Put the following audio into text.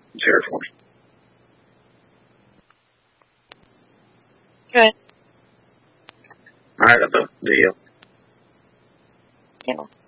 Share it for me. Good. All right, that's a deal. Yeah.